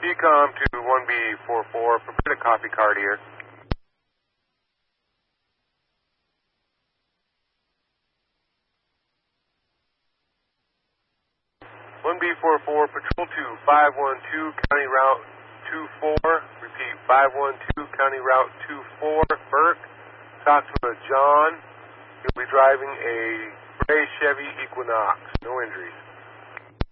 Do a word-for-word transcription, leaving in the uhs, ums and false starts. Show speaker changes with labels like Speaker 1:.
Speaker 1: Decom to one B four four, prepare the coffee card here. one B four four, patrol to five one two, county route two four, repeat, five one two, county route two four, Burke, talk to a John. He'll be driving a gray Chevy Equinox, no injuries.